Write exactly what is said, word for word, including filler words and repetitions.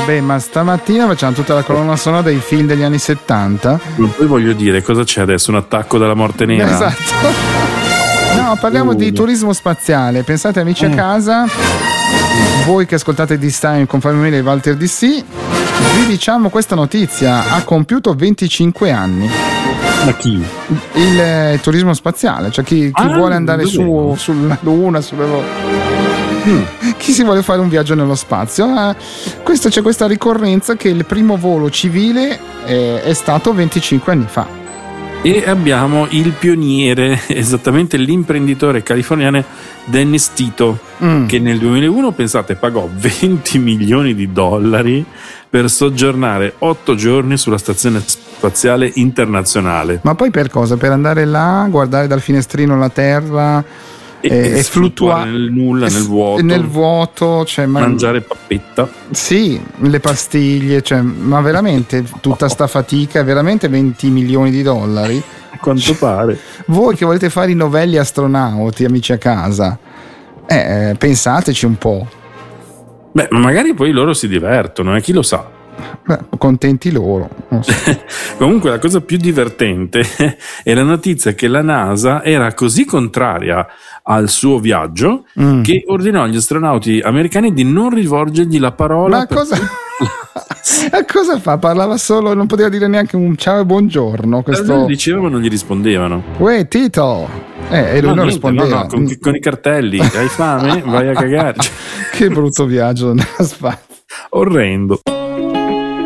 vabbè, ma stamattina facciamo tutta la colonna sonora dei film degli anni settanta. Ma poi voglio dire, cosa c'è adesso? Un attacco dalla morte nera? Esatto. No, parliamo uh. di turismo spaziale. Pensate, amici uh. a casa, voi che ascoltate This Time con Fabio Mele e Walter D C, vi diciamo questa notizia: ha compiuto venticinque anni. Ma chi? Il eh, turismo spaziale, cioè chi, chi ah, vuole andare su sulla Luna, sulle mm. chi si vuole fare un viaggio nello spazio. Eh, questo, c'è questa ricorrenza che il primo volo civile eh, è stato venticinque anni fa. E abbiamo il pioniere, esattamente l'imprenditore californiano Dennis Tito, mm. che nel duemilauno, pensate, pagò venti milioni di dollari per soggiornare otto giorni sulla stazione spaziale internazionale. Ma poi per cosa? Per andare là, guardare dal finestrino la Terra e, e, e fluttuare nel nulla, nel vuoto, nel vuoto, cioè, mangiare pappetta. Sì, le pastiglie, cioè, ma veramente tutta sta fatica, veramente venti milioni di dollari? A quanto cioè, pare. Voi che volete fare i novelli astronauti, amici a casa, eh, pensateci un po'. Beh, ma magari poi loro si divertono, eh? Chi lo sa. Beh, contenti loro. Non so. Comunque la cosa più divertente è la notizia che la NASA era così contraria al suo viaggio mm. che ordinò agli astronauti americani di non rivolgergli la parola. Ma cosa? A cosa fa? Parlava solo, non poteva dire neanche un ciao e buongiorno. Questo... diceva ma non gli rispondevano. Uè, Tito! Eh, e lui no, non niente, rispondeva. No, no, con, con i cartelli. Hai fame? Vai a cagare. Che brutto viaggio nello spazio. Orrendo.